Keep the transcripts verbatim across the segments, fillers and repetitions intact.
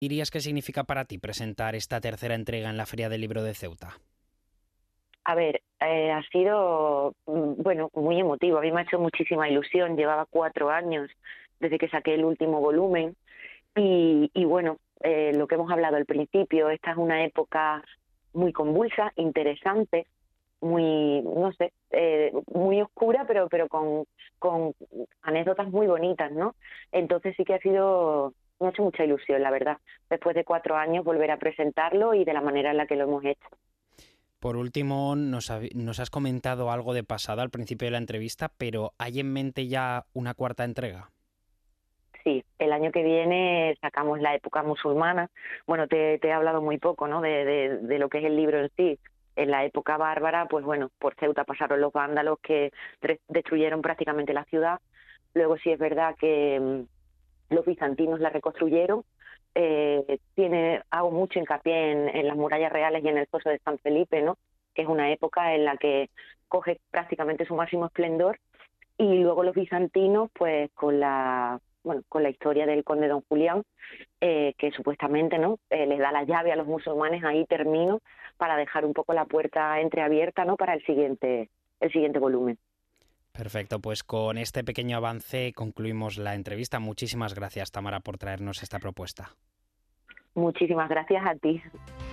dirías que significa para ti presentar esta tercera entrega en la Feria del Libro de Ceuta? A ver, eh, ha sido, mm, bueno, muy emotivo. A mí me ha hecho muchísima ilusión. Llevaba cuatro años desde que saqué el último volumen y, y bueno, eh, lo que hemos hablado al principio, esta es una época muy convulsa, interesante, muy, no sé, eh, muy oscura, pero pero con, con anécdotas muy bonitas, ¿no? Entonces sí que ha sido, me ha hecho mucha ilusión, la verdad, después de cuatro años volver a presentarlo y de la manera en la que lo hemos hecho. Por último, nos, hab- nos has comentado algo de pasada al principio de la entrevista, pero ¿hay en mente ya una cuarta entrega? Sí, el año que viene sacamos la época musulmana. Bueno, te, te he hablado muy poco, ¿no?, de, de, de lo que es el libro en sí. En la época bárbara, pues bueno, por Ceuta pasaron los vándalos que tre- destruyeron prácticamente la ciudad. Luego sí es verdad que mm, los bizantinos la reconstruyeron. Eh, tiene, hago mucho hincapié en, en las murallas reales y en el foso de San Felipe, ¿no?, que es una época en la que coge prácticamente su máximo esplendor. Y luego los bizantinos, pues con la bueno con la historia del conde Don Julián, eh, que supuestamente, no, eh, les da la llave a los musulmanes. Ahí termino para dejar un poco la puerta entreabierta, no, para el siguiente el siguiente volumen. Perfecto, pues con este pequeño avance concluimos la entrevista. Muchísimas gracias, Tamara, por traernos esta propuesta. Muchísimas gracias a ti.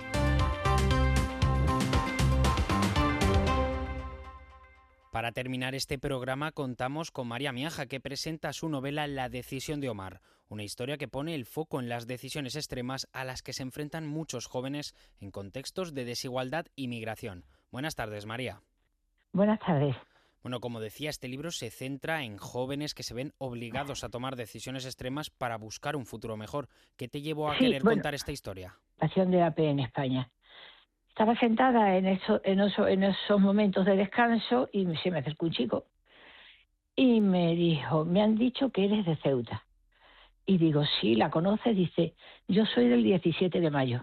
Para terminar este programa contamos con María Miaja, que presenta su novela La decisión de Omar, una historia que pone el foco en las decisiones extremas a las que se enfrentan muchos jóvenes en contextos de desigualdad y migración. Buenas tardes, María. Buenas tardes. Bueno, como decía, este libro se centra en jóvenes que se ven obligados a tomar decisiones extremas para buscar un futuro mejor. ¿Qué te llevó a Sí, querer bueno, contar esta historia? pasión de A P en España. Estaba sentada en, eso, en, eso, en esos momentos de descanso y se me acercó un chico y me dijo, me han dicho que eres de Ceuta. Y digo, sí, ¿la conoces? Dice, yo soy del diecisiete de mayo.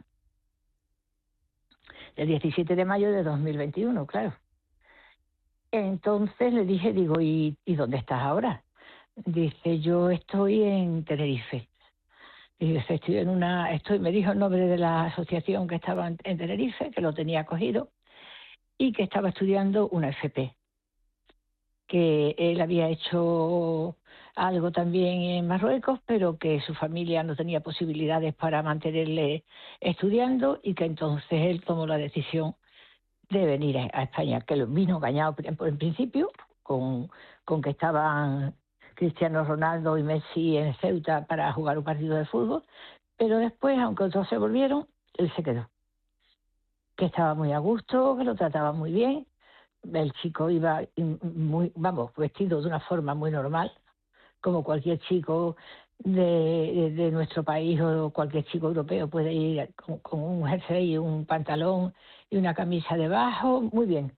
Del diecisiete de mayo de dos mil veintiuno, claro. Entonces le dije, digo, ¿y, ¿y dónde estás ahora? Dice, yo estoy en Tenerife. Y dice, estoy en una, estoy, me dijo el nombre de la asociación que estaba en, en Tenerife, que lo tenía cogido, y que estaba estudiando una F P, que él había hecho algo también en Marruecos, pero que su familia no tenía posibilidades para mantenerle estudiando y que entonces él tomó la decisión de venir a, a España, que lo vino engañado por en principio con, con que estaban Cristiano Ronaldo y Messi en Ceuta para jugar un partido de fútbol, pero después, aunque otros se volvieron, él se quedó, que estaba muy a gusto, que lo trataba muy bien. El chico iba muy, vamos, vestido de una forma muy normal, como cualquier chico de, de, de nuestro país o cualquier chico europeo puede ir con, con un jersey y un pantalón y una camisa debajo, muy bien.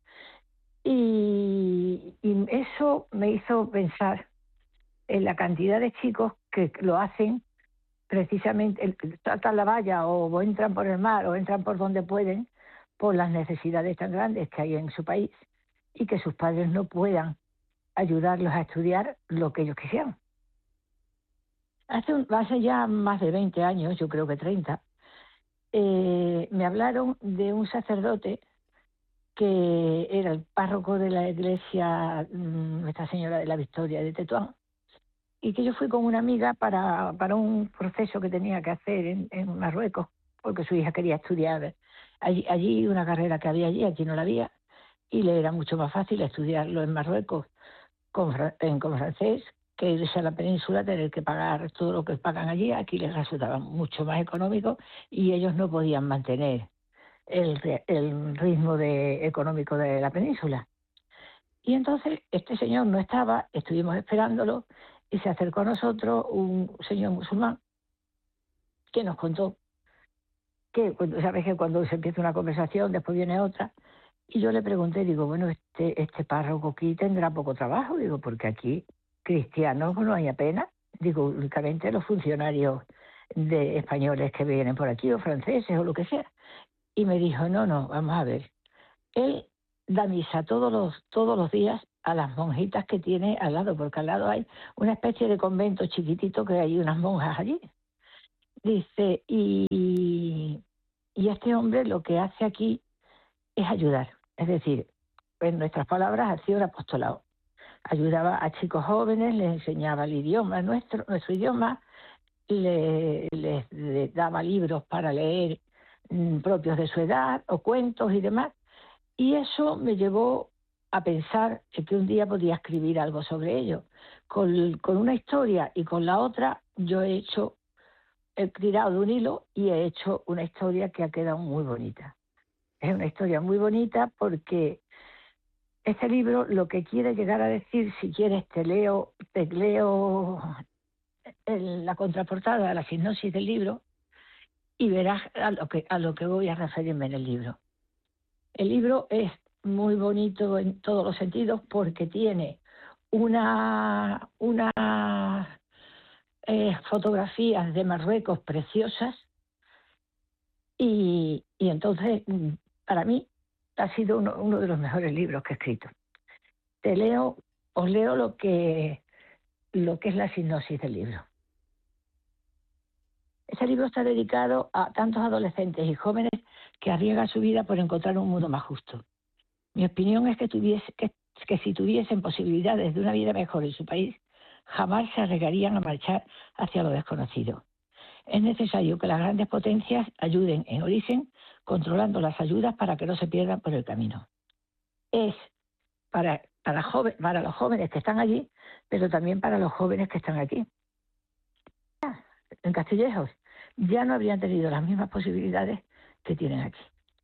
Y, y eso me hizo pensar en la cantidad de chicos que lo hacen precisamente, saltan la valla o entran por el mar o entran por donde pueden por las necesidades tan grandes que hay en su país y que sus padres no puedan ayudarlos a estudiar lo que ellos quisieran. Hace, un, hace ya más de veinte años, yo creo que treinta, eh, me hablaron de un sacerdote que era el párroco de la iglesia mmm, Nuestra Señora de la Victoria de Tetuán, y que yo fui con una amiga para, para un proceso que tenía que hacer en, en Marruecos, porque su hija quería estudiar allí, allí una carrera que había allí, aquí no la había, y le era mucho más fácil estudiarlo en Marruecos con, en, con francés que irse a la península, tener que pagar todo lo que pagan allí. Aquí les resultaba mucho más económico y ellos no podían mantener el, el ritmo de, económico de la península. Y entonces este señor no estaba, estuvimos esperándolo y se acercó a nosotros un señor musulmán que nos contó que, sabes que cuando se empieza una conversación después viene otra, y yo le pregunté, digo, bueno, este, este párroco aquí tendrá poco trabajo, digo, porque aquí cristianos no hay apenas, digo, únicamente los funcionarios de españoles que vienen por aquí o franceses o lo que sea. Y me dijo, no, no, vamos a ver, él da misa todos los, todos los días a las monjitas que tiene al lado, porque al lado hay una especie de convento chiquitito que hay unas monjas allí. Dice, y, y este hombre lo que hace aquí es ayudar. Es decir, en nuestras palabras, hacía un apostolado. Ayudaba a chicos jóvenes, les enseñaba el idioma, nuestro, nuestro idioma, les le, le daba libros para leer mmm, propios de su edad, o cuentos y demás. Y eso me llevó a pensar que un día podía escribir algo sobre ello. Con, con una historia y con la otra, yo he hecho, he tirado de un hilo y he hecho una historia que ha quedado muy bonita. Es una historia muy bonita porque este libro lo que quiere llegar a decir, si quieres te leo, te leo en la contraportada, la sinopsis del libro, y verás a lo que, a lo que voy a referirme en el libro. El libro es muy bonito en todos los sentidos porque tiene una, una eh, fotografías de Marruecos preciosas y, y entonces para mí ha sido uno, uno de los mejores libros que he escrito. Te leo, os leo lo que, lo que es la sinopsis del libro. Este libro está dedicado a tantos adolescentes y jóvenes que arriesgan su vida por encontrar un mundo más justo. Mi opinión es que, tuviese, que, que si tuviesen posibilidades de una vida mejor en su país, jamás se arriesgarían a marchar hacia lo desconocido. Es necesario que las grandes potencias ayuden en origen, controlando las ayudas para que no se pierdan por el camino. Es para, para, joven, para los jóvenes que están allí, pero también para los jóvenes que están aquí. En Castillejos ya no habrían tenido las mismas posibilidades que tienen aquí.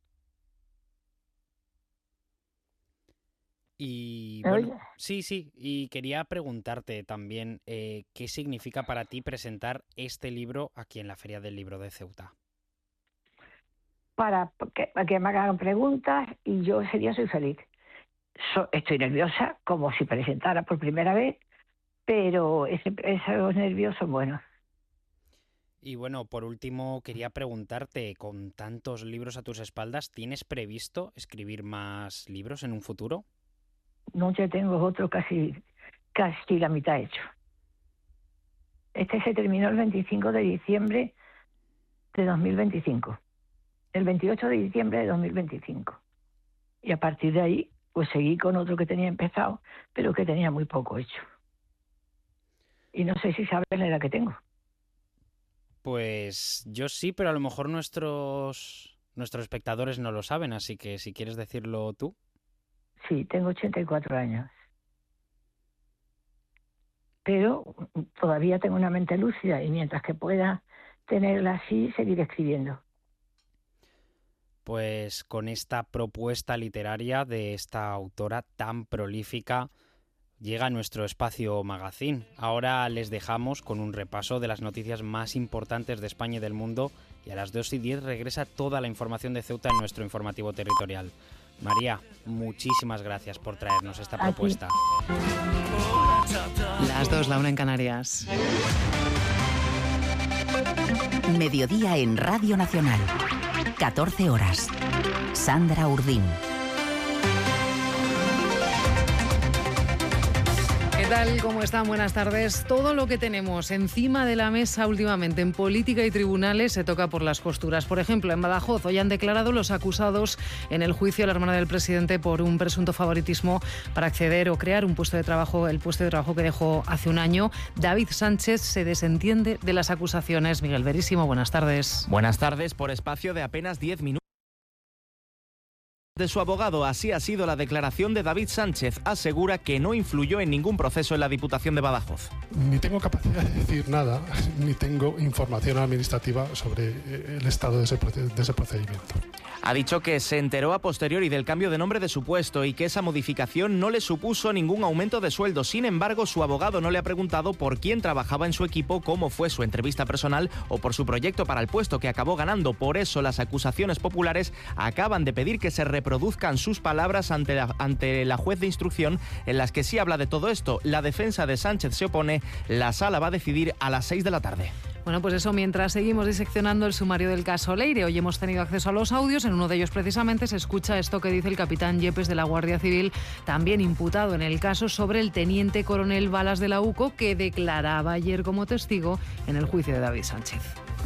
Y bueno, sí, sí, y quería preguntarte también eh, ¿qué significa para ti presentar este libro aquí en la Feria del Libro de Ceuta? Para que, para que me hagan preguntas y yo ese día soy feliz. So, estoy nerviosa, como si presentara por primera vez, pero ese, esos nervios son buenos. Y bueno, por último, quería preguntarte, con tantos libros a tus espaldas, ¿tienes previsto escribir más libros en un futuro? No, ya tengo otro casi, casi la mitad hecho. Este se terminó el veinticinco de diciembre de dos mil veinticinco. El veintiocho de diciembre de dos mil veinticinco. Y a partir de ahí, pues seguí con otro que tenía empezado, pero que tenía muy poco hecho. Y no sé si sabes la edad que tengo. Pues yo sí, pero a lo mejor nuestros, nuestros espectadores no lo saben, así que si quieres decirlo tú. Sí, tengo ochenta y cuatro años. Pero todavía tengo una mente lúcida y mientras que pueda tenerla así, seguiré escribiendo. Pues con esta propuesta literaria de esta autora tan prolífica llega nuestro espacio magazín. Ahora les dejamos con un repaso de las noticias más importantes de España y del mundo y a las dos y diez regresa toda la información de Ceuta en nuestro informativo territorial. María, muchísimas gracias por traernos esta propuesta. Las dos, la una en Canarias. Mediodía en Radio Nacional. catorce horas. Sandra Urdín. ¿Qué tal? ¿Cómo están? Buenas tardes. Todo lo que tenemos encima de la mesa últimamente en política y tribunales se toca por las costuras. Por ejemplo, en Badajoz hoy han declarado los acusados en el juicio a la hermana del presidente por un presunto favoritismo para acceder o crear un puesto de trabajo, el puesto de trabajo que dejó hace un año. David Sánchez se desentiende de las acusaciones. Miguel Verísimo, buenas tardes. Buenas tardes. Por espacio de apenas diez minutos. De su abogado, así ha sido la declaración de David Sánchez. Asegura que no influyó en ningún proceso en la Diputación de Badajoz. Ni tengo capacidad de decir nada, ni tengo información administrativa sobre el estado de ese, de ese procedimiento. Ha dicho que se enteró a posteriori del cambio de nombre de su puesto y que esa modificación no le supuso ningún aumento de sueldo. Sin embargo, su abogado no le ha preguntado por quién trabajaba en su equipo, cómo fue su entrevista personal o por su proyecto para el puesto que acabó ganando. Por eso, las acusaciones populares acaban de pedir que se reproduzcan sus palabras ante la, ante la juez de instrucción, en las que sí habla de todo esto. La defensa de Sánchez se opone. La sala va a decidir a las seis de la tarde. Bueno, pues eso, mientras seguimos diseccionando el sumario del caso Leire. Hoy hemos tenido acceso a los audios. En uno de ellos, precisamente, se escucha esto que dice el capitán Yepes de la Guardia Civil, también imputado en el caso, sobre el teniente coronel Balas de la UCO, que declaraba ayer como testigo en el juicio de David Sánchez.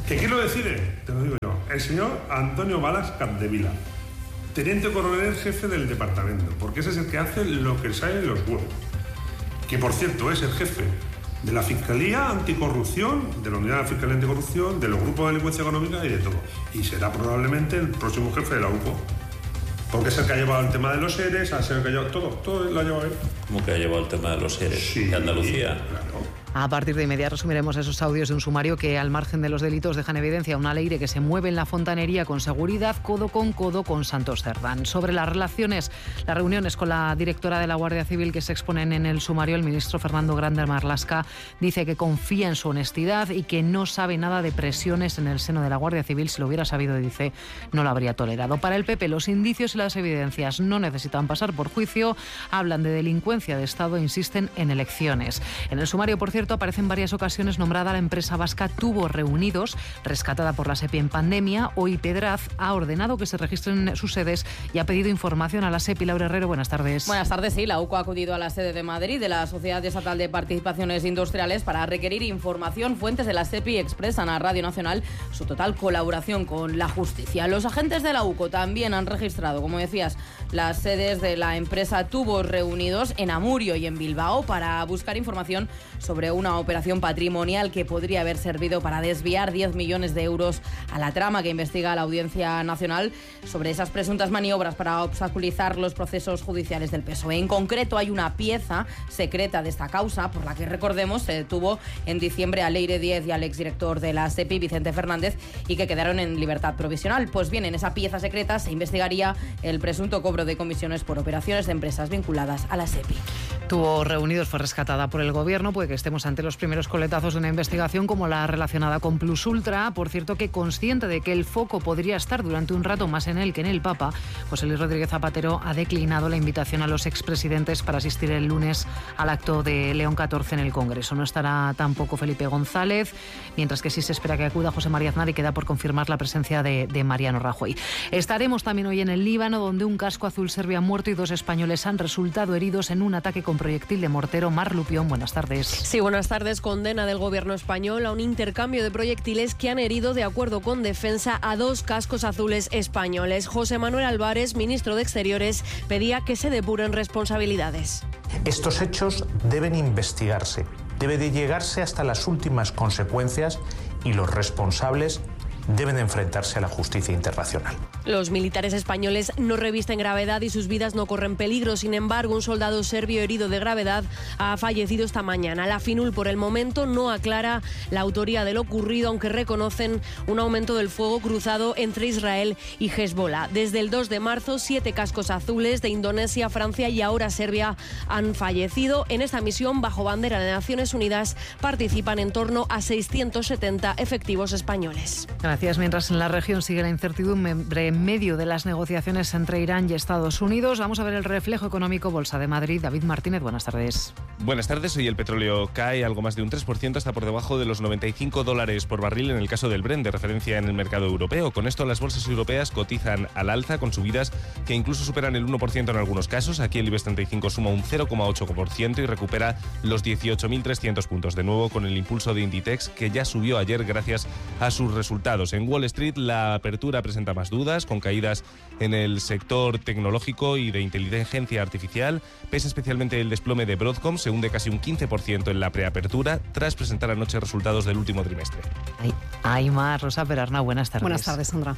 ¿Que quién lo decide? Te lo digo yo. El señor Antonio Balas Capdevila, teniente coronel jefe del departamento, porque ese es el que hace lo que sale en los huevos. Que, por cierto, es el jefe de la Fiscalía Anticorrupción, de la Unidad de la Fiscalía Anticorrupción, de los grupos de delincuencia económica y de todo. Y será probablemente el próximo jefe de la U C O. Porque es el que ha llevado el tema de los seres, es el que ha llevado todo, todo lo ha llevado él. ¿Cómo que ha llevado el tema de los seres? Sí, de Andalucía. Claro. A partir de inmediato resumiremos esos audios de un sumario que, al margen de los delitos, dejan evidencia una Leire que se mueve en la fontanería con seguridad, codo con codo con Santos Cerdán. Sobre las relaciones, las reuniones con la directora de la Guardia Civil que se exponen en el sumario, el ministro Fernando Grande Marlaska dice que confía en su honestidad y que no sabe nada de presiones en el seno de la Guardia Civil. Si lo hubiera sabido, dice, no lo habría tolerado. Para el P P, los indicios y las evidencias no necesitan pasar por juicio. Hablan de delincuencia de Estado e insisten en elecciones. En el sumario, por cierto, aparece en varias ocasiones nombrada la empresa vasca Tubos Reunidos, rescatada por la SEPI en pandemia. Hoy Pedraz ha ordenado que se registren sus sedes y ha pedido información a la SEPI. Laura Herrero, buenas tardes. Buenas tardes, sí. La U C O ha acudido a la sede de Madrid de la Sociedad Estatal de Participaciones Industriales para requerir información. Fuentes de la SEPI expresan a Radio Nacional su total colaboración con la justicia. Los agentes de la U C O también han registrado, como decías, las sedes de la empresa Tubos Reunidos en Amurio y en Bilbao para buscar información sobre una operación patrimonial que podría haber servido para desviar diez millones de euros a la trama que investiga la Audiencia Nacional sobre esas presuntas maniobras para obstaculizar los procesos judiciales del P S O E. En concreto, hay una pieza secreta de esta causa por la que, recordemos, se detuvo en diciembre a Leire Díez y al exdirector de la SEPI, Vicente Fernández, y que quedaron en libertad provisional. Pues bien, en esa pieza secreta se investigaría el presunto cobro de comisiones por operaciones de empresas vinculadas a la SEPI. Tubos Reunidos fue rescatada por el Gobierno. Puede que estemos ante los primeros coletazos de una investigación como la relacionada con Plus Ultra. Por cierto, que consciente de que el foco podría estar durante un rato más en él que en el Papa, José Luis Rodríguez Zapatero ha declinado la invitación a los expresidentes para asistir el lunes al acto de León catorce en el Congreso. No estará tampoco Felipe González, mientras que sí se espera que acuda José María Aznar y queda por confirmar la presencia de, de Mariano Rajoy. Estaremos también hoy en el Líbano, donde un casco azul serbio ha muerto y dos españoles han resultado heridos en un ataque con proyectil de mortero. Mar Lupión, buenas tardes. Sí, buenas tardes. Condena del Gobierno español a un intercambio de proyectiles que han herido, de acuerdo con Defensa, a dos cascos azules españoles. José Manuel Álvarez, ministro de Exteriores, pedía que se depuren responsabilidades. Estos hechos deben investigarse, debe de llegarse hasta las últimas consecuencias y los responsables deben de enfrentarse a la justicia internacional. Los militares españoles no revisten gravedad y sus vidas no corren peligro. Sin embargo, un soldado serbio herido de gravedad ha fallecido esta mañana. La FINUL, por el momento, no aclara la autoría de lo ocurrido, aunque reconocen un aumento del fuego cruzado entre Israel y Hezbollah. Desde el dos de marzo, siete cascos azules de Indonesia, Francia y ahora Serbia han fallecido. En esta misión, bajo bandera de Naciones Unidas, participan en torno a seiscientos setenta efectivos españoles. Gracias. Mientras en la región sigue la incertidumbre en medio de las negociaciones entre Irán y Estados Unidos, vamos a ver el reflejo económico. Bolsa de Madrid. David Martínez, buenas tardes. Buenas tardes. Hoy el petróleo cae algo más de un tres por ciento, está por debajo de los noventa y cinco dólares por barril en el caso del Brent, de referencia en el mercado europeo. Con esto, las bolsas europeas cotizan al alza con subidas que incluso superan el uno por ciento en algunos casos. Aquí el IBEX treinta y cinco suma un cero coma ocho por ciento y recupera los dieciocho mil trescientos puntos. De nuevo, con el impulso de Inditex, que ya subió ayer gracias a sus resultados. En Wall Street, la apertura presenta más dudas, con caídas en el sector tecnológico y de inteligencia artificial. Pesa especialmente el desplome de Broadcom, se hunde casi un quince por ciento en la preapertura, tras presentar anoche resultados del último trimestre. Ay, ay más, Rosa Perarna, buenas tardes. Buenas tardes, Sandra.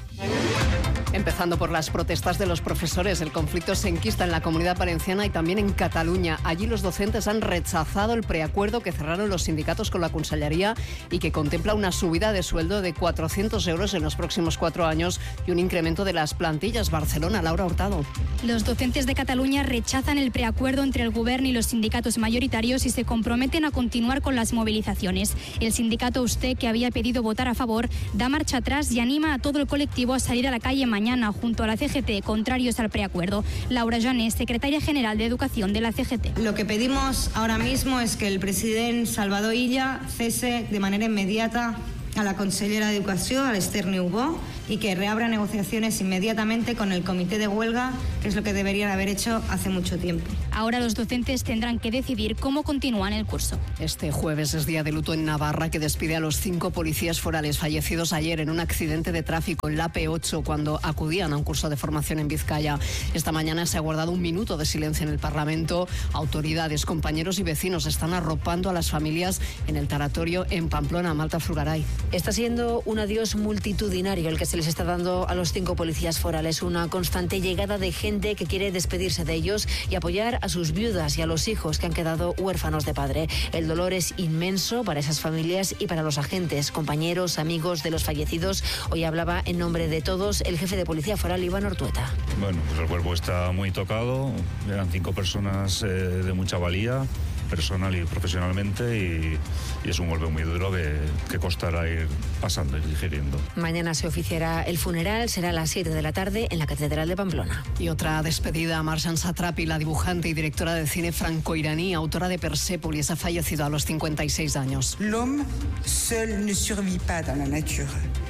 Empezando por las protestas de los profesores, el conflicto se enquista en la Comunidad Valenciana y también en Cataluña. Allí los docentes han rechazado el preacuerdo que cerraron los sindicatos con la Consellería y que contempla una subida de sueldo de cuatrocientos euros en los próximos cuatro años y un incremento de las plantillas. Barcelona, Laura Hurtado. Los docentes de Cataluña rechazan el preacuerdo entre el Gobierno y los sindicatos mayoritarios y se comprometen a continuar con las movilizaciones. El sindicato USTE, que había pedido votar a favor, da marcha atrás y anima a todo el colectivo a salir a la calle mañana. Mañana junto a la C G T, contrarios al preacuerdo. Laura Janés, secretaria general de Educación de la C G T. Lo que pedimos ahora mismo es que el presidente Salvador Illa cese de manera inmediata a la consellera de Educación, a l'Esther Niubó, y que reabra negociaciones inmediatamente con el comité de huelga, que es lo que deberían haber hecho hace mucho tiempo. Ahora los docentes tendrán que decidir cómo continúan el curso. Este jueves es día de luto en Navarra, que despide a los cinco policías forales fallecidos ayer en un accidente de tráfico en la A P ocho cuando acudían a un curso de formación en Vizcaya. Esta mañana se ha guardado un minuto de silencio en el Parlamento. Autoridades, compañeros y vecinos están arropando a las familias en el tanatorio en Pamplona. Malta Frugaray. Está siendo un adiós multitudinario el que se les está dando a los cinco policías forales, una constante llegada de gente que quiere despedirse de ellos y apoyar a sus viudas y a los hijos que han quedado huérfanos de padre. El dolor es inmenso para esas familias y para los agentes, compañeros, amigos de los fallecidos. Hoy hablaba en nombre de todos el jefe de Policía Foral, Iván Ortueta. Bueno, pues el cuerpo está muy tocado, eran cinco personas eh, de mucha valía, personal y profesionalmente, y, y es un golpe muy duro que, que costará ir pasando y digiriendo. Mañana se oficiará el funeral, será a las siete de la tarde en la Catedral de Pamplona. Y otra despedida a Marjan Satrapi, la dibujante y directora de cine franco-iraní, autora de Persépolis, ha fallecido a los cincuenta y seis años. L'homme seul ne survit pas dans la nature.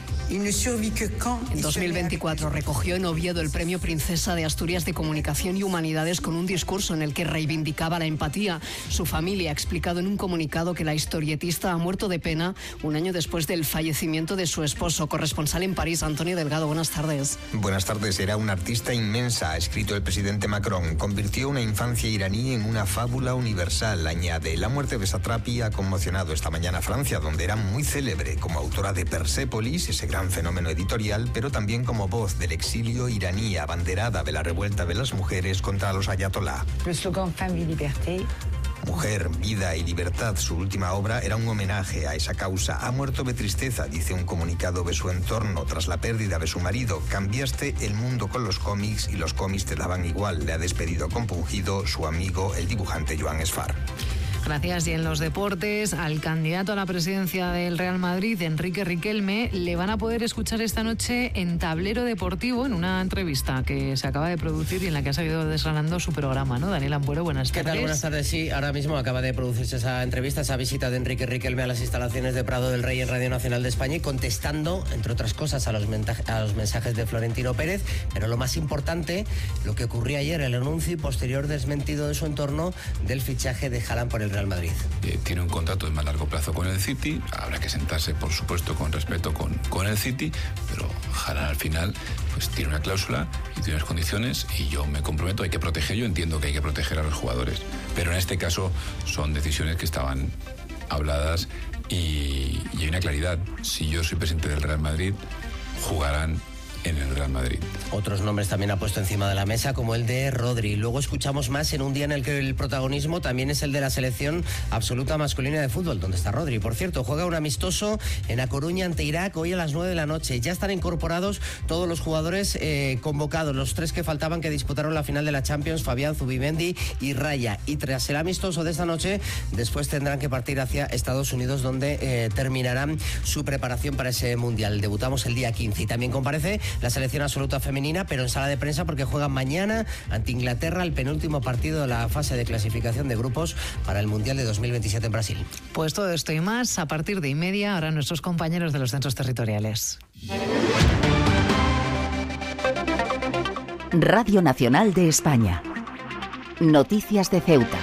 En dos mil veinticuatro recogió en Oviedo el Premio Princesa de Asturias de Comunicación y Humanidades con un discurso en el que reivindicaba la empatía. Su familia ha explicado en un comunicado que la historietista ha muerto de pena un año después del fallecimiento de su esposo. Corresponsal en París, Antonio Delgado, buenas tardes. Buenas tardes. Era una artista inmensa, ha escrito el presidente Macron. Convirtió una infancia iraní en una fábula universal, añade. La muerte de Satrapi ha conmocionado esta mañana a Francia, donde era muy célebre como autora de Persépolis, ese gran fenómeno editorial, pero también como voz del exilio iraní, abanderada de la revuelta de las mujeres contra los ayatolá. El slogan Femme y Liberté. Mujer, vida y libertad, su última obra, era un homenaje a esa causa. Ha muerto de tristeza, dice un comunicado de su entorno, tras la pérdida de su marido. Cambiaste el mundo con los cómics y los cómics te daban igual. Le ha despedido compungido su amigo, el dibujante Joan Esfar. Gracias. Y en los deportes, al candidato a la presidencia del Real Madrid, Enrique Riquelme, le van a poder escuchar esta noche en Tablero Deportivo, en una entrevista que se acaba de producir y en la que ha seguido desgranando su programa, ¿no? Daniel Ampuero, buenas tardes. ¿Qué tal? Buenas tardes. Sí, ahora mismo acaba de producirse esa entrevista, esa visita de Enrique Riquelme a las instalaciones de Prado del Rey en Radio Nacional de España, y contestando, entre otras cosas, a los, a los mensajes de Florentino Pérez, pero lo más importante, lo que ocurrió ayer, el anuncio y posterior desmentido de su entorno del fichaje de Haaland por el Real Madrid. Eh, tiene un contrato de más largo plazo con el City, habrá que sentarse, por supuesto, con respeto con, con el City, pero Haaland al final pues tiene una cláusula y tiene unas condiciones, y yo me comprometo, hay que proteger, yo entiendo que hay que proteger a los jugadores, pero en este caso son decisiones que estaban habladas y, y hay una claridad. Si yo soy presidente del Real Madrid, jugarán en el Real Madrid. Otros nombres también ha puesto encima de la mesa, como el de Rodri. Luego escuchamos más en un día en el que el protagonismo también es el de la selección absoluta masculina de fútbol, donde está Rodri. Por cierto, juega un amistoso en A Coruña ante Irak hoy a las nueve de la noche. Ya están incorporados todos los jugadores eh, convocados, los tres que faltaban, que disputaron la final de la Champions, Fabián, Zubimendi y Raya. Y tras el amistoso de esta noche, después tendrán que partir hacia Estados Unidos, donde eh, terminarán su preparación para ese Mundial. Debutamos el día quince y también comparece la selección absoluta femenina, pero en sala de prensa, porque juegan mañana ante Inglaterra el penúltimo partido de la fase de clasificación de grupos para el Mundial de dos mil veintisiete en Brasil. Pues todo esto y más a partir de y media, ahora nuestros compañeros de los centros territoriales. Radio Nacional de España. Noticias de Ceuta.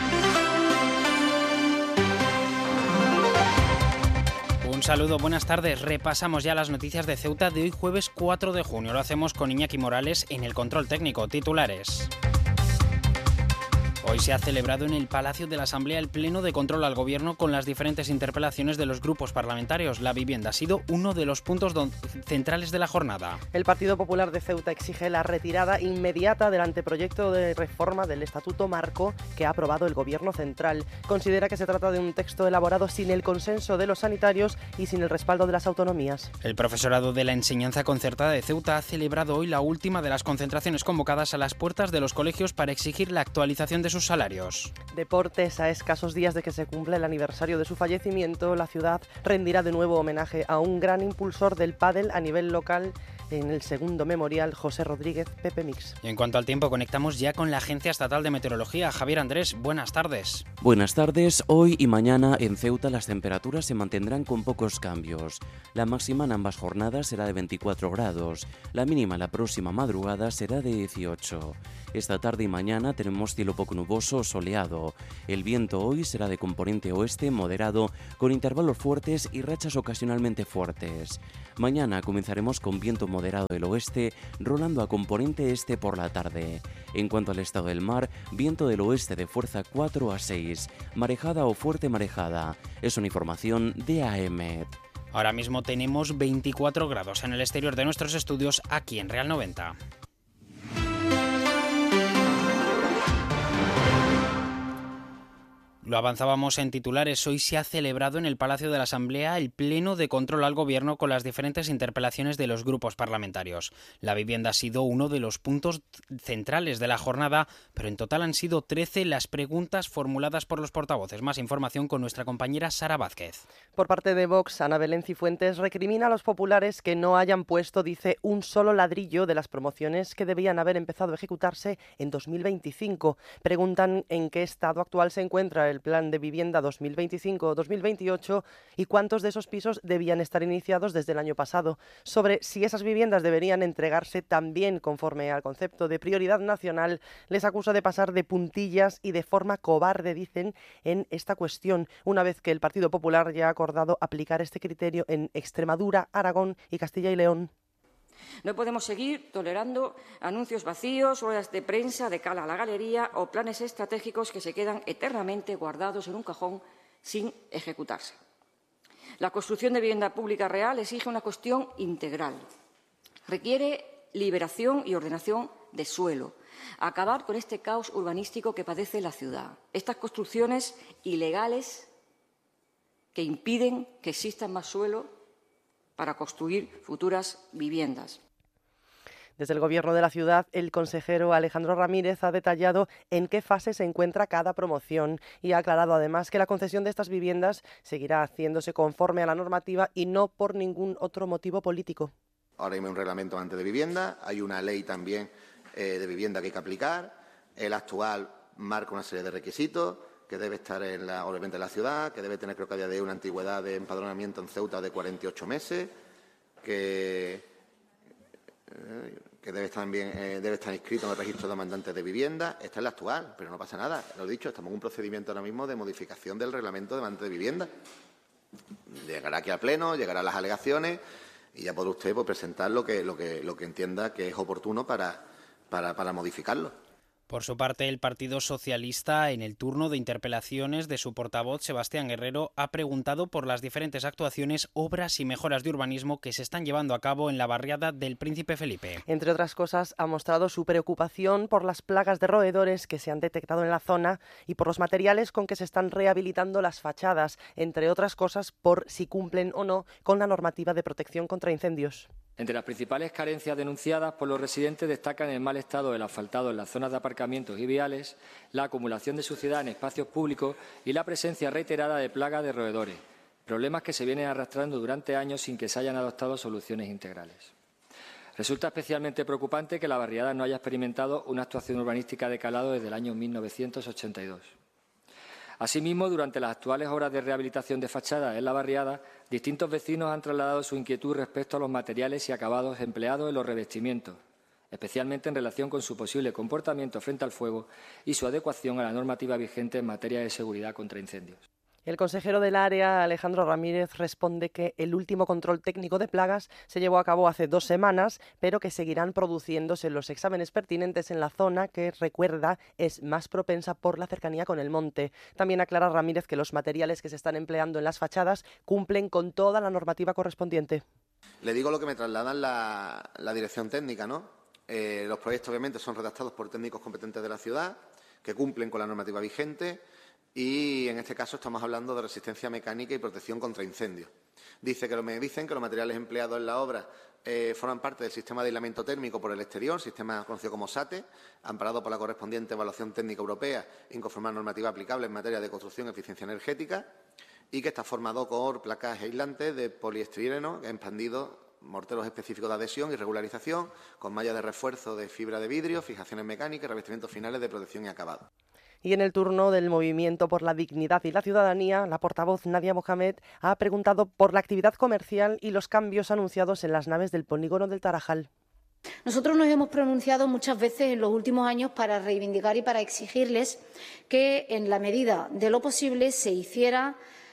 Un saludo, buenas tardes. Repasamos ya las noticias de Ceuta de hoy jueves cuatro de junio. Lo hacemos con Iñaki Morales en el control técnico. Titulares. Hoy se ha celebrado en el Palacio de la Asamblea el Pleno de Control al Gobierno con las diferentes interpelaciones de los grupos parlamentarios. La vivienda ha sido uno de los puntos centrales de la jornada. El Partido Popular de Ceuta exige la retirada inmediata del anteproyecto de reforma del Estatuto Marco que ha aprobado el Gobierno central. Considera que se trata de un texto elaborado sin el consenso de los sanitarios y sin el respaldo de las autonomías. El profesorado de la enseñanza concertada de Ceuta ha celebrado hoy la última de las concentraciones convocadas a las puertas de los colegios para exigir la actualización de sus salarios. Deportes. A escasos días de que se cumpla el aniversario de su fallecimiento, la ciudad rendirá de nuevo homenaje a un gran impulsor del pádel a nivel local en el segundo memorial José Rodríguez Pepe Mix. Y en cuanto al tiempo, conectamos ya con la Agencia Estatal de Meteorología. Javier Andrés, buenas tardes. Buenas tardes. Hoy y mañana en Ceuta las temperaturas se mantendrán con pocos cambios. La máxima en ambas jornadas será de veinticuatro grados. La mínima la próxima madrugada será de dieciocho. Esta tarde y mañana tenemos cielo poco nuboso o soleado. El viento hoy será de componente oeste moderado, con intervalos fuertes y rachas ocasionalmente fuertes. Mañana comenzaremos con viento moderado del oeste, rolando a componente este por la tarde. En cuanto al estado del mar, viento del oeste de fuerza cuatro a seis, marejada o fuerte marejada. Es una información de A E M E T. Ahora mismo tenemos veinticuatro grados en el exterior de nuestros estudios aquí en Real noventa. Lo avanzábamos en titulares. Hoy se ha celebrado en el Palacio de la Asamblea el pleno de control al Gobierno con las diferentes interpelaciones de los grupos parlamentarios. La vivienda ha sido uno de los puntos centrales de la jornada, pero en total han sido trece las preguntas formuladas por los portavoces. Más información con nuestra compañera Sara Vázquez. Por parte de Vox, Ana Belén Cifuentes recrimina a los populares que no hayan puesto, dice, un solo ladrillo de las promociones que debían haber empezado a ejecutarse en dos mil veinticinco. Preguntan en qué estado actual se encuentra el Plan de Vivienda dos mil veinticinco dos mil veintiocho y cuántos de esos pisos debían estar iniciados desde el año pasado. Sobre si esas viviendas deberían entregarse también conforme al concepto de prioridad nacional, les acusa de pasar de puntillas y de forma cobarde, dicen, en esta cuestión, una vez que el Partido Popular ya ha acordado aplicar este criterio en Extremadura, Aragón y Castilla y León. No podemos seguir tolerando anuncios vacíos, ruedas de prensa de cala a la galería o planes estratégicos que se quedan eternamente guardados en un cajón sin ejecutarse. La construcción de vivienda pública real exige una cuestión integral. Requiere liberación y ordenación de suelo, acabar con este caos urbanístico que padece la ciudad. Estas construcciones ilegales que impiden que exista más suelo para construir futuras viviendas. Desde el Gobierno de la ciudad, el consejero Alejandro Ramírez ha detallado en qué fase se encuentra cada promoción y ha aclarado además que la concesión de estas viviendas seguirá haciéndose conforme a la normativa y no por ningún otro motivo político. Ahora hay un reglamento antes de vivienda, hay una ley también eh, de vivienda que hay que aplicar, el actual marca una serie de requisitos, que debe estar en la, obviamente en la ciudad, que debe tener, creo que a día de hoy, una antigüedad de empadronamiento en Ceuta de cuarenta y ocho meses, que, eh, que debe estar, también, eh, debe estar inscrito en el registro de demandantes de vivienda. Esta es la actual, pero no pasa nada. Lo he dicho, estamos en un procedimiento ahora mismo de modificación del reglamento de demandantes de vivienda. Llegará aquí al Pleno, llegarán las alegaciones y ya podrá usted pues, presentar lo que, lo, que, lo que entienda que es oportuno para, para, para modificarlo. Por su parte, el Partido Socialista, en el turno de interpelaciones de su portavoz, Sebastián Guerrero, ha preguntado por las diferentes actuaciones, obras y mejoras de urbanismo que se están llevando a cabo en la barriada del Príncipe Felipe. Entre otras cosas, ha mostrado su preocupación por las plagas de roedores que se han detectado en la zona y por los materiales con que se están rehabilitando las fachadas, entre otras cosas por si cumplen o no con la normativa de protección contra incendios. Entre las principales carencias denunciadas por los residentes destacan el mal estado del asfaltado en las zonas de aparcamientos y viales, la acumulación de suciedad en espacios públicos y la presencia reiterada de plagas de roedores, problemas que se vienen arrastrando durante años sin que se hayan adoptado soluciones integrales. Resulta especialmente preocupante que la barriada no haya experimentado una actuación urbanística de calado desde el año mil novecientos ochenta y dos. Asimismo, durante las actuales obras de rehabilitación de fachadas en la barriada, distintos vecinos han trasladado su inquietud respecto a los materiales y acabados empleados en los revestimientos, especialmente en relación con su posible comportamiento frente al fuego y su adecuación a la normativa vigente en materia de seguridad contra incendios. El consejero del área, Alejandro Ramírez, responde que el último control técnico de plagas se llevó a cabo hace dos semanas, pero que seguirán produciéndose los exámenes pertinentes en la zona que, recuerda, es más propensa por la cercanía con el monte. También aclara Ramírez que los materiales que se están empleando en las fachadas cumplen con toda la normativa correspondiente. Le digo lo que me trasladan la, la dirección técnica, ¿no? Eh, los proyectos, obviamente, son redactados por técnicos competentes de la ciudad, que cumplen con la normativa vigente. Y en este caso estamos hablando de resistencia mecánica y protección contra incendios. Dice que lo, me dicen que los materiales empleados en la obra eh, forman parte del sistema de aislamiento térmico por el exterior, sistema conocido como SATE, amparado por la correspondiente evaluación técnica europea y conforme a normativa aplicable en materia de construcción y eficiencia energética, y que está formado por placas aislantes de poliestireno expandidos, morteros específicos de adhesión y regularización, con mallas de refuerzo de fibra de vidrio, fijaciones mecánicas y revestimientos finales de protección y acabado. Y en el turno del Movimiento por la Dignidad y la Ciudadanía, la portavoz Nadia Mohamed ha preguntado por la actividad comercial y los cambios anunciados en las naves del polígono del Tarajal. Nosotros nos hemos pronunciado muchas veces en los últimos años para reivindicar y para exigirles que, en la medida de lo posible, se hiciera,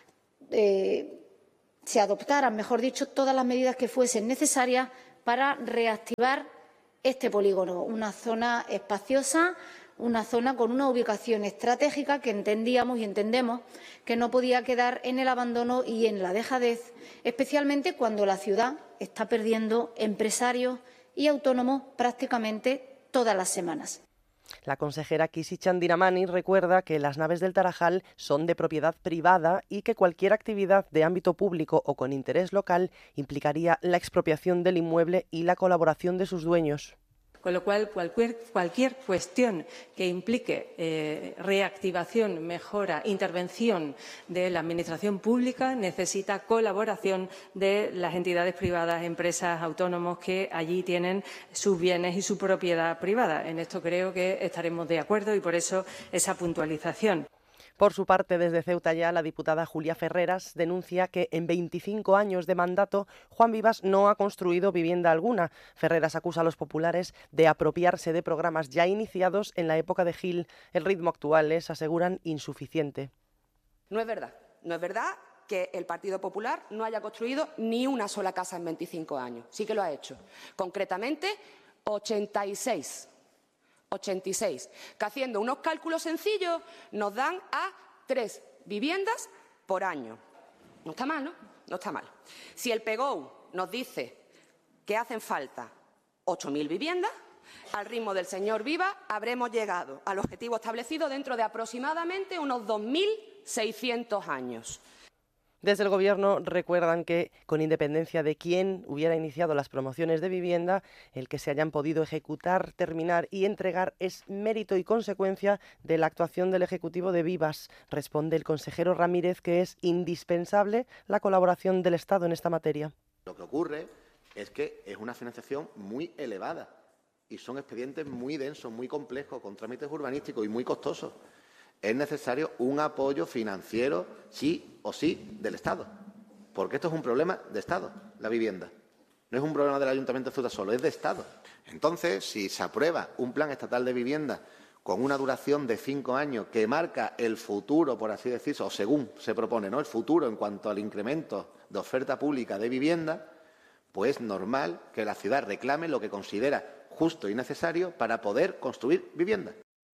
eh, se adoptaran, mejor dicho, todas las medidas que fuesen necesarias para reactivar este polígono, una zona espaciosa, una zona con una ubicación estratégica que entendíamos y entendemos que no podía quedar en el abandono y en la dejadez, especialmente cuando la ciudad está perdiendo empresarios y autónomos prácticamente todas las semanas. La consejera Kisi Chandiramani recuerda que las naves del Tarajal son de propiedad privada y que cualquier actividad de ámbito público o con interés local implicaría la expropiación del inmueble y la colaboración de sus dueños. Con lo cual, cualquier, cualquier cuestión que implique eh, reactivación, mejora, intervención de la Administración pública necesita colaboración de las entidades privadas, empresas, autónomos que allí tienen sus bienes y su propiedad privada. En esto creo que estaremos de acuerdo y por eso esa puntualización. Por su parte, desde Ceuta ya, la diputada Julia Ferreras denuncia que en veinticinco años de mandato Juan Vivas no ha construido vivienda alguna. Ferreras acusa a los populares de apropiarse de programas ya iniciados en la época de Gil. El ritmo actual es, aseguran, insuficiente. No es verdad, no es verdad que el Partido Popular no haya construido ni una sola casa en veinticinco años. Sí que lo ha hecho. Concretamente, ochenta y seis. ochenta y seis, que haciendo unos cálculos sencillos nos dan a tres viviendas por año. No está mal, ¿no? No está mal. Si el P E G O U nos dice que hacen falta ocho mil viviendas, al ritmo del señor Viva habremos llegado al objetivo establecido dentro de aproximadamente unos dos mil seiscientos años. Desde el Gobierno recuerdan que, con independencia de quién hubiera iniciado las promociones de vivienda, el que se hayan podido ejecutar, terminar y entregar es mérito y consecuencia de la actuación del Ejecutivo de Vivas. Responde el consejero Ramírez que es indispensable la colaboración del Estado en esta materia. Lo que ocurre es que es una financiación muy elevada y son expedientes muy densos, muy complejos, con trámites urbanísticos y muy costosos. Es necesario un apoyo financiero, sí o sí, del Estado, porque esto es un problema de Estado, la vivienda. No es un problema del Ayuntamiento de Ceuta solo, es de Estado. Entonces, si se aprueba un plan estatal de vivienda con una duración de cinco años que marca el futuro, por así decirlo, o según se propone, ¿no?, el futuro en cuanto al incremento de oferta pública de vivienda, pues es normal que la ciudad reclame lo que considera justo y necesario para poder construir vivienda.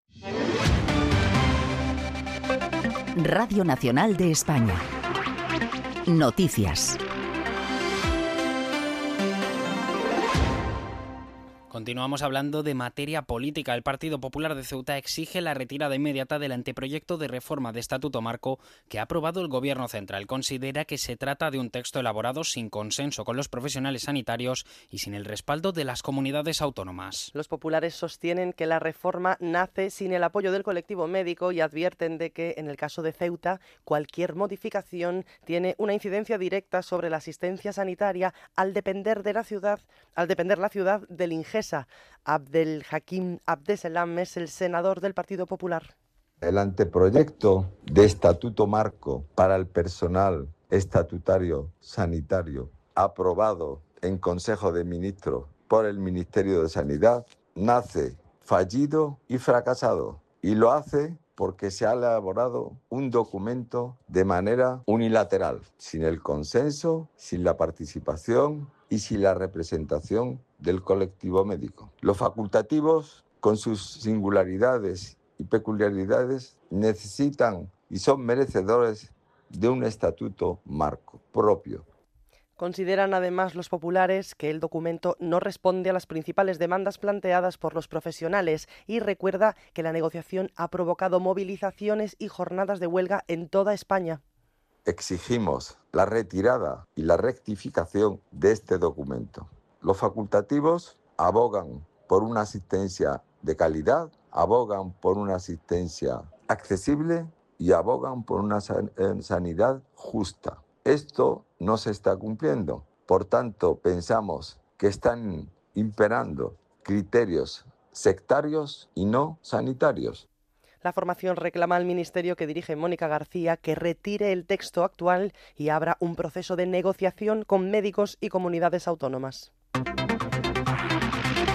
Radio Nacional de España. Noticias. Continuamos hablando de materia política. El Partido Popular de Ceuta exige la retirada inmediata del anteproyecto de reforma de Estatuto Marco que ha aprobado el Gobierno central. Considera que se trata de un texto elaborado sin consenso con los profesionales sanitarios y sin el respaldo de las comunidades autónomas. Los populares sostienen que la reforma nace sin el apoyo del colectivo médico y advierten de que, en el caso de Ceuta, cualquier modificación tiene una incidencia directa sobre la asistencia sanitaria al depender de la ciudad, al depender la ciudad del Ingesa. Abdel Hakim Abdeselam es el senador del Partido Popular. El anteproyecto de Estatuto Marco para el personal estatutario sanitario aprobado en Consejo de Ministros por el Ministerio de Sanidad nace fallido y fracasado, y lo hace porque se ha elaborado un documento de manera unilateral, sin el consenso, sin la participación y sin la representación del colectivo médico. Los facultativos, con sus singularidades y peculiaridades, necesitan y son merecedores de un estatuto marco propio. Consideran además los populares que el documento no responde a las principales demandas planteadas por los profesionales y recuerda que la negociación ha provocado movilizaciones y jornadas de huelga en toda España. Exigimos la retirada y la rectificación de este documento. Los facultativos abogan por una asistencia de calidad, abogan por una asistencia accesible y abogan por una sanidad justa. Esto no se está cumpliendo. Por tanto, pensamos que están imperando criterios sectarios y no sanitarios. La formación reclama al Ministerio que dirige Mónica García que retire el texto actual y abra un proceso de negociación con médicos y comunidades autónomas.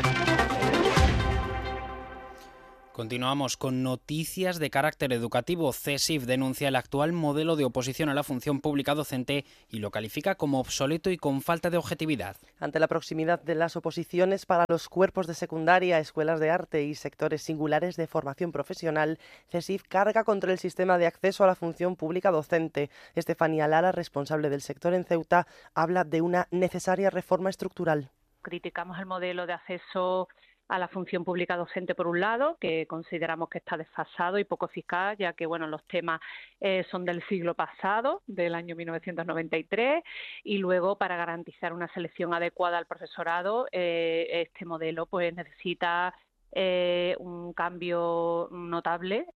Continuamos con noticias de carácter educativo. CESIF denuncia el actual modelo de oposición a la función pública docente y lo califica como obsoleto y con falta de objetividad. Ante la proximidad de las oposiciones para los cuerpos de secundaria, escuelas de arte y sectores singulares de formación profesional, CESIF carga contra el sistema de acceso a la función pública docente. Estefanía Lara, responsable del sector en Ceuta, habla de una necesaria reforma estructural. Criticamos el modelo de acceso a la función pública docente por un lado, que consideramos que está desfasado y poco eficaz, ya que bueno, los temas eh, son del siglo pasado, del año mil novecientos noventa y tres, y luego para garantizar una selección adecuada al profesorado, eh, este modelo pues necesita eh, un cambio notable.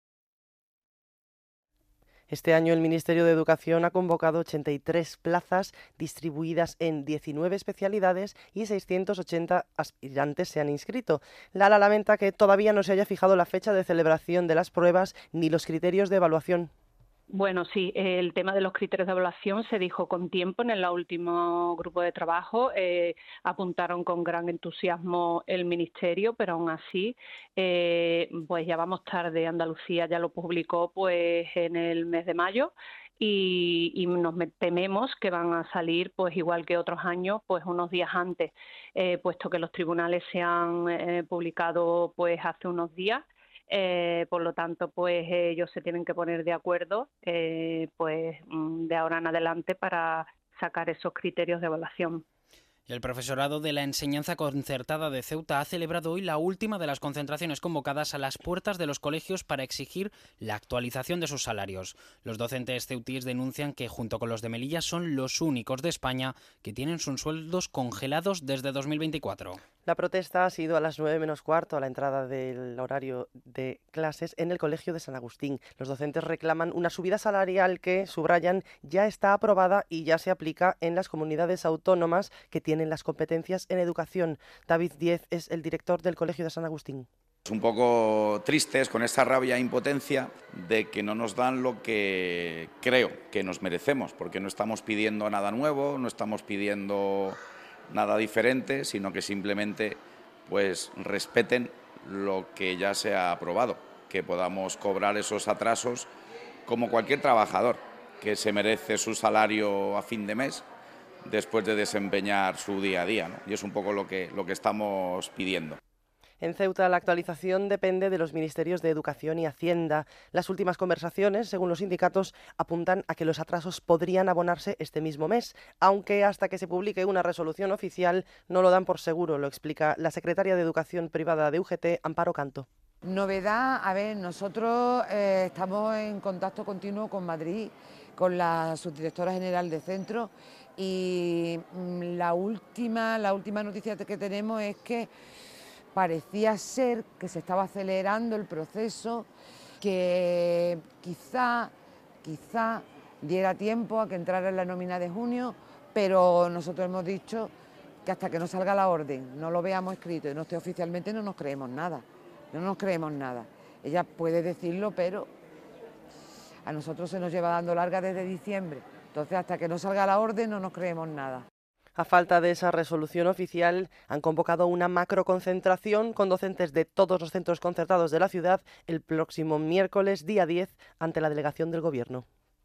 Este año el Ministerio de Educación ha convocado ochenta y tres plazas distribuidas en diecinueve especialidades y seiscientos ochenta aspirantes se han inscrito. Lara lamenta que todavía no se haya fijado la fecha de celebración de las pruebas ni los criterios de evaluación. Bueno, sí, el tema de los criterios de evaluación se dijo con tiempo en el último grupo de trabajo. Eh, apuntaron con gran entusiasmo el Ministerio, pero aún así, eh, pues ya vamos tarde. Andalucía ya lo publicó pues en el mes de mayo y, y nos tememos que van a salir, pues igual que otros años, pues unos días antes, eh, puesto que los tribunales se han eh, publicado pues hace unos días. Eh, por lo tanto, pues ellos se tienen que poner de acuerdo eh, pues de ahora en adelante para sacar esos criterios de evaluación. El profesorado de la enseñanza concertada de Ceuta ha celebrado hoy la última de las concentraciones convocadas a las puertas de los colegios para exigir la actualización de sus salarios. Los docentes ceutíes denuncian que, junto con los de Melilla, son los únicos de España que tienen sus sueldos congelados desde dos mil veinticuatro. La protesta ha sido a las nueve menos cuarto a la entrada del horario de clases en el Colegio de San Agustín. Los docentes reclaman una subida salarial que, subrayan, ya está aprobada y ya se aplica en las comunidades autónomas que tienen las competencias en educación. David Diez es el director del Colegio de San Agustín. Un poco tristes con esta rabia e impotencia de que no nos dan lo que creo que nos merecemos, porque no estamos pidiendo nada nuevo, no estamos pidiendo nada diferente, sino que simplemente pues respeten lo que ya se ha aprobado, que podamos cobrar esos atrasos como cualquier trabajador que se merece su salario a fin de mes después de desempeñar su día a día, ¿no? Y es un poco lo que, lo que estamos pidiendo. En Ceuta, la actualización depende de los ministerios de Educación y Hacienda. Las últimas conversaciones, según los sindicatos, apuntan a que los atrasos podrían abonarse este mismo mes, aunque hasta que se publique una resolución oficial no lo dan por seguro, lo explica la secretaria de Educación Privada de U G T, Amparo Canto. Novedad, a ver, nosotros eh, estamos en contacto continuo con Madrid, con la subdirectora general de centro, y mm, la última, la última noticia que tenemos es que parecía ser que se estaba acelerando el proceso, que quizá, quizá diera tiempo a que entrara en la nómina de junio, pero nosotros hemos dicho que hasta que no salga la orden, no lo veamos escrito y no esté oficialmente, no nos creemos nada, no nos creemos nada. Ella puede decirlo, pero a nosotros se nos lleva dando larga desde diciembre, entonces hasta que no salga la orden no nos creemos nada. A falta de esa resolución oficial, han convocado una macroconcentración con docentes de todos los centros concertados de la ciudad el próximo miércoles, día diez, ante la delegación del Gobierno.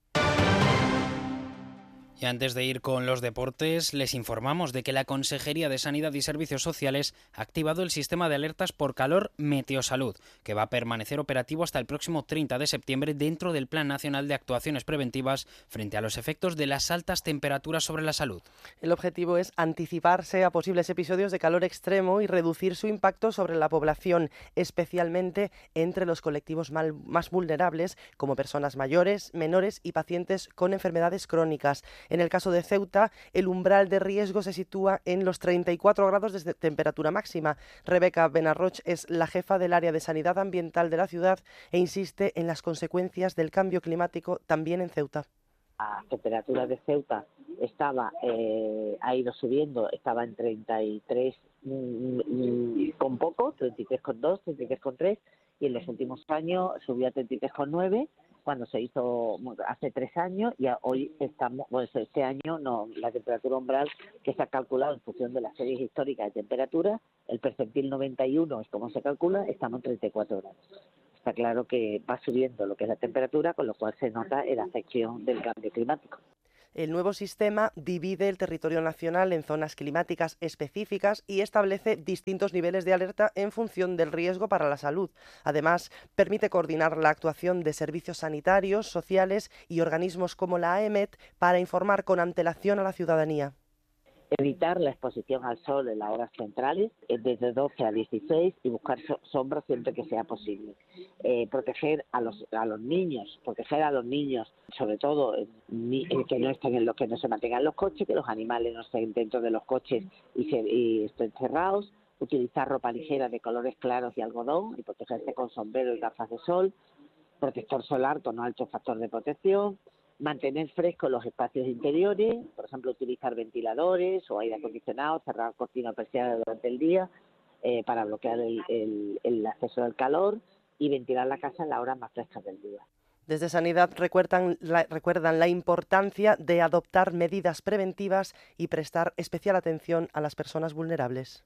Y antes de ir con los deportes, les informamos de que la Consejería de Sanidad y Servicios Sociales ha activado el sistema de alertas por calor Meteosalud, que va a permanecer operativo hasta el próximo treinta de septiembre dentro del Plan Nacional de Actuaciones Preventivas frente a los efectos de las altas temperaturas sobre la salud. El objetivo es anticiparse a posibles episodios de calor extremo y reducir su impacto sobre la población, especialmente entre los colectivos mal, más vulnerables, como personas mayores, menores y pacientes con enfermedades crónicas. En el caso de Ceuta, el umbral de riesgo se sitúa en los treinta y cuatro grados de temperatura máxima. Rebeca Benarroch es la jefa del área de sanidad ambiental de la ciudad e insiste en las consecuencias del cambio climático también en Ceuta. La temperatura de Ceuta estaba eh, ha ido subiendo, estaba en treinta y tres mm, mm, con poco, treinta y tres coma dos, treinta y tres coma tres, y en los últimos años subió a treinta y tres coma nueve. Cuando se hizo hace tres años, y hoy estamos, pues este año no, la temperatura umbral que se ha calculado en función de las series históricas de temperatura el percentil noventa y uno es como se calcula, estamos en treinta y cuatro grados. Está claro que va subiendo lo que es la temperatura, con lo cual se nota la afección del cambio climático. El nuevo sistema divide el territorio nacional en zonas climáticas específicas y establece distintos niveles de alerta en función del riesgo para la salud. Además, permite coordinar la actuación de servicios sanitarios, sociales y organismos como la AEMET para informar con antelación a la ciudadanía. Evitar la exposición al sol en las horas centrales, desde doce a dieciséis, y buscar so sombra siempre que sea posible. Eh, proteger a los a los niños, proteger a los niños, sobre todo ni, que no estén en los que no se mantengan en los coches, que los animales no estén dentro de los coches y, se, y estén cerrados. Utilizar ropa ligera de colores claros y algodón y protegerse con sombrero y gafas de sol. Protector solar con alto factor de protección. Mantener frescos los espacios interiores, por ejemplo, utilizar ventiladores o aire acondicionado, cerrar cortinas persianas durante el día eh, para bloquear el, el, el acceso del calor y ventilar la casa en las horas más frescas del día. Desde Sanidad recuerdan la, recuerdan la importancia de adoptar medidas preventivas y prestar especial atención a las personas vulnerables.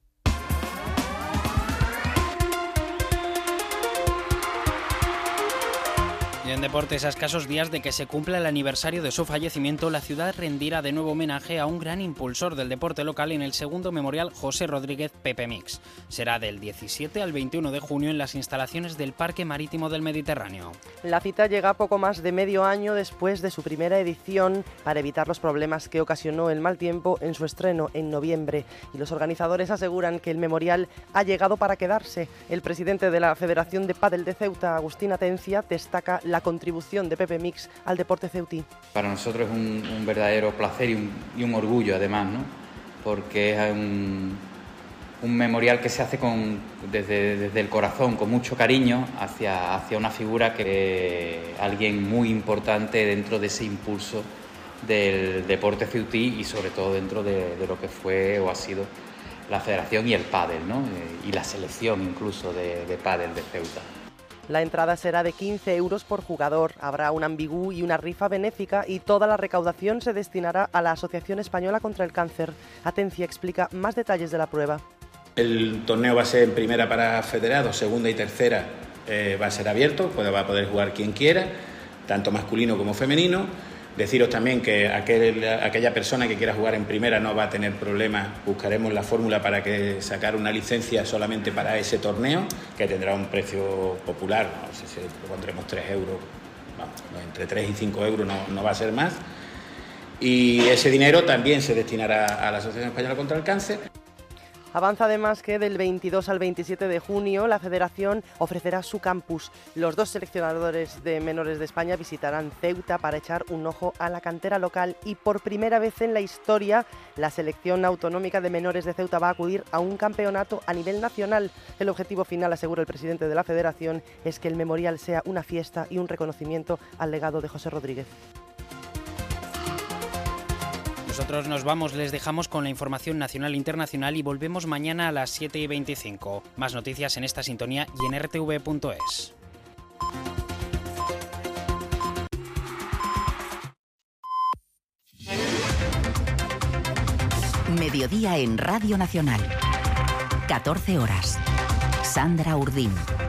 Y en deportes, a escasos días de que se cumpla el aniversario de su fallecimiento, la ciudad rendirá de nuevo homenaje a un gran impulsor del deporte local en el segundo memorial José Rodríguez Pepe Mix. Será del diecisiete al veintiuno de junio en las instalaciones del Parque Marítimo del Mediterráneo. La cita llega poco más de medio año después de su primera edición para evitar los problemas que ocasionó el mal tiempo en su estreno en noviembre. Y los organizadores aseguran que el memorial ha llegado para quedarse. El presidente de la Federación de Pádel de Ceuta, Agustín Atencia, destaca la contribución de Pepe Mix al deporte ceutí. Para nosotros es un, un verdadero placer y un, y un orgullo además, ¿no? Porque es un, un memorial que se hace con, desde, desde el corazón, con mucho cariño hacia, hacia una figura que es alguien muy importante dentro de ese impulso del deporte ceutí y sobre todo dentro de, de lo que fue o ha sido la federación y el pádel, ¿no? Y la selección incluso de, de pádel de Ceuta. La entrada será de quince euros por jugador, habrá un ambigú y una rifa benéfica y toda la recaudación se destinará a la Asociación Española contra el Cáncer. Atencia explica más detalles de la prueba. El torneo va a ser en primera para federados, segunda y tercera eh, va a ser abierto, pues va a poder jugar quien quiera, tanto masculino como femenino. Deciros también que aquel, aquella persona que quiera jugar en primera no va a tener problemas. Buscaremos la fórmula para que sacar una licencia solamente para ese torneo, que tendrá un precio popular, no sé si pondremos tres euros, vamos, entre tres y cinco euros no, no va a ser más. Y ese dinero también se destinará a la Asociación Española contra el Cáncer. Avanza además que del veintidós al veintisiete de junio la Federación ofrecerá su campus. Los dos seleccionadores de menores de España visitarán Ceuta para echar un ojo a la cantera local y por primera vez en la historia la selección autonómica de menores de Ceuta va a acudir a un campeonato a nivel nacional. El objetivo final, asegura el presidente de la Federación, es que el memorial sea una fiesta y un reconocimiento al legado de José Rodríguez. Nosotros nos vamos, les dejamos con la información nacional e internacional y volvemos mañana a las siete y veinticinco. Más noticias en esta sintonía y en r t v punto es. Mediodía en Radio Nacional. catorce horas. Sandra Urdín.